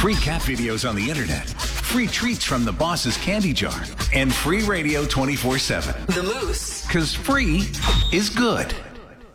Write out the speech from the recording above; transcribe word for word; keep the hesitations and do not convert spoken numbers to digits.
free cat videos on the internet, free treats from the boss's candy jar, and free radio twenty-four seven. The Moose. Because free is good.